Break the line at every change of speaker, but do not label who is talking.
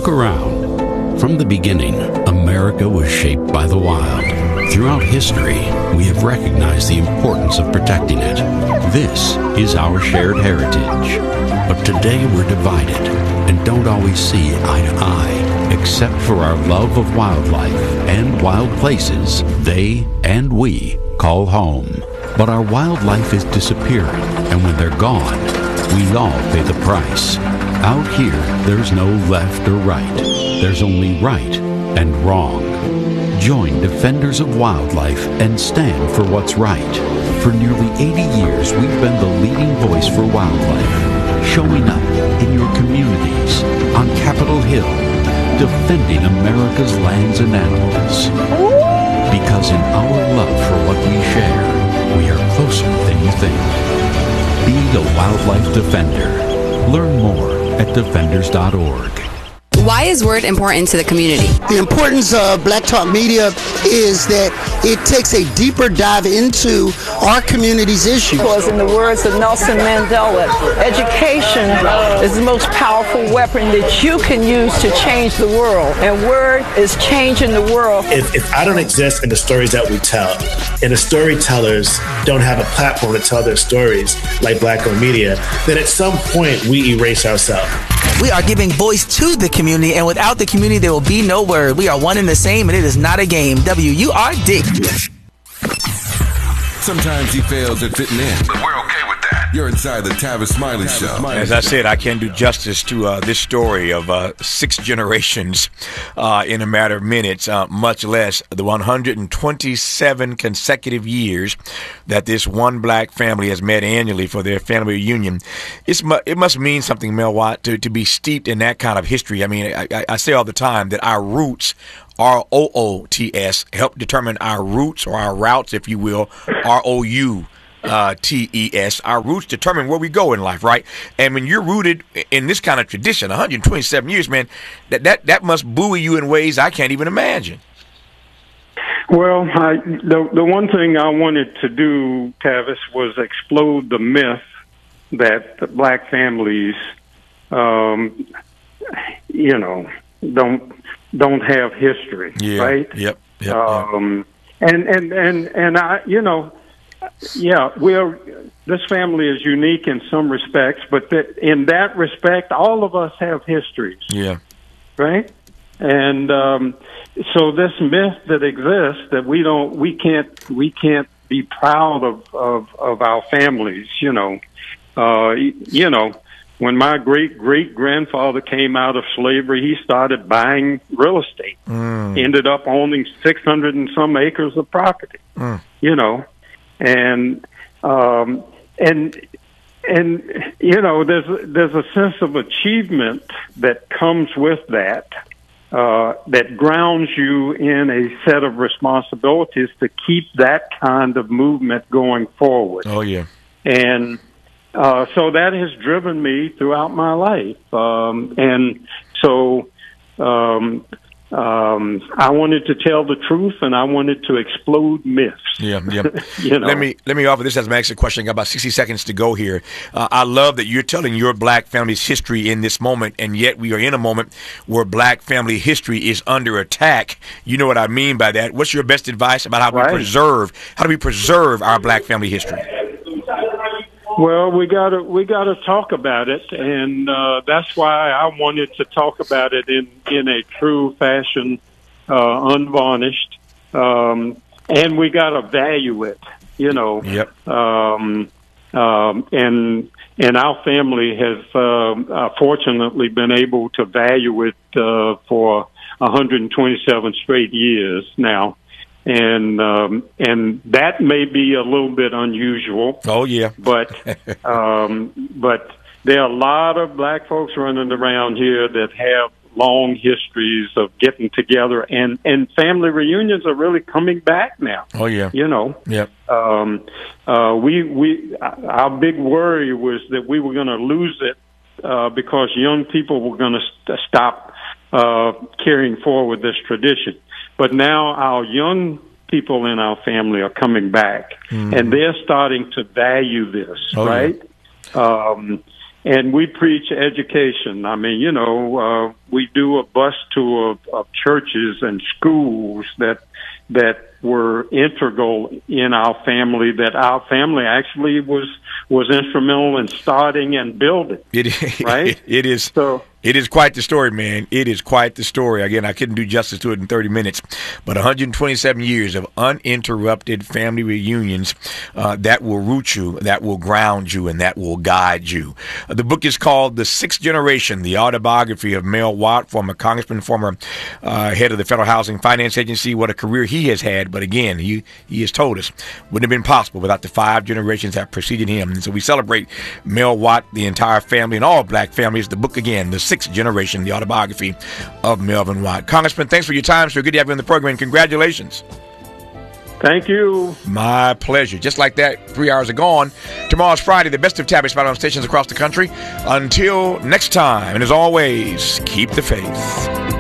Look around. From the beginning, America was shaped by the wild. Throughout history, we have recognized the importance of protecting it. This is our shared heritage. But today we're divided and don't always see eye to eye, except for our love of wildlife and wild places they and we call home. But our wildlife is disappearing, and when they're gone, we all pay the price. Out here, there's no left or right. There's only right and wrong. Join Defenders of Wildlife and stand for what's right. For nearly 80 years, we've been the leading voice for wildlife, showing up in your communities, on Capitol Hill, defending America's lands and animals. Because in our love for what we share, we are closer than you think. Be a wildlife defender. Learn more at defenders.org.
Why is Word important to the community?
The importance of Black Talk Media is that it takes a deeper dive into our community's issues.
Because in the words of Nelson Mandela, education is the most powerful weapon that you can use to change the world. And Word is changing the world.
If I don't exist in the stories that we tell, and the storytellers don't have a platform to tell their stories like Black-owned media, then at some point we erase ourselves.
We are giving voice to the community, and without the community, there will be no Word. We are one and the same, and it is not a game. WURD.
Sometimes he fails at fitting in, but we're okay with that. You're inside the Tavis Smiley Show.
As I said, I can't do justice to this story of 6 generations in a matter of minutes, much less the 127 consecutive years that this one black family has met annually for their family reunion. It must mean something, Mel Watt, to be steeped in that kind of history. I mean, I say all the time that our roots, ROOTS, help determine our roots, or our routes, if you will, ROUTES. Our roots determine where we go in life, right? And when you're rooted in this kind of tradition, 127 years, man, that must buoy you in ways I can't even imagine.
Well, the one thing I wanted to do, Tavis, was explode the myth that the black families, don't have history, right?
Yep.
And I, this family is unique in some respects, but in that respect, all of us have histories.
Yeah.
Right? And so this myth that exists that we can't be proud of our families, when my great-great-grandfather came out of slavery, he started buying real estate. Ended up owning 600 and some acres of property. And there's a sense of achievement that comes with that, that grounds you in a set of responsibilities to keep that kind of movement going forward.
Oh, yeah.
And so that has driven me throughout my life. I wanted to tell the truth, and I wanted to explode myths.
Yeah. Let me offer this as my exit question. I got about 60 seconds to go here. I love that you're telling your black family's history in this moment, and yet we are in a moment where black family history is under attack. You know what I mean by that. What's your best advice about how do we preserve our black family history?
Well, we gotta talk about it, and that's why I wanted to talk about it in a true fashion, unvarnished, and we gotta value it,
Yep.
And our family has fortunately been able to value it for 127 straight years now. And that may be a little bit unusual.
Oh, yeah.
But there are a lot of black folks running around here that have long histories of getting together, and family reunions are really coming back now.
Oh, yeah.
Yep. Our big worry was that we were going to lose it because young people were going to stop carrying forward this tradition. But now our young people in our family are coming back, and they're starting to value this, right? And we preach education. I mean, we do a bus tour of churches and schools that were integral in our family, that our family actually was instrumental in starting and building. Right?
It is.
So
it is quite the story, man. It is quite the story. Again, I couldn't do justice to it in 30 minutes, but 127 years of uninterrupted family reunions that will root you, that will ground you, and that will guide you. The book is called The Sixth Generation, the autobiography of Mel Watt, former congressman, former head of the Federal Housing Finance Agency. What a career he has had. But again, he has told us wouldn't have been possible without the 5 generations that preceded him. And so we celebrate Mel Watt, the entire family, and all black families. The book again, The Sixth Generation, the autobiography of Melvin Watt. Congressman, thanks for your time. So good to have you on the program. Congratulations.
Thank you.
My pleasure. Just like that, 3 hours are gone. Tomorrow's Friday, the best of Tabby Spot on stations across the country. Until next time, and as always, keep the faith.